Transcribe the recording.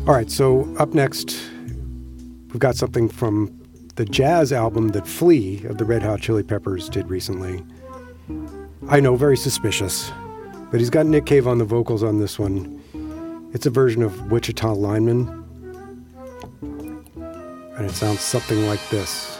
All right, so up next, we've got something from the jazz album that Flea of the Red Hot Chili Peppers did recently. I know, very suspicious, but he's got Nick Cave on the vocals on this one. It's a version of Wichita Lineman, and it sounds something like this.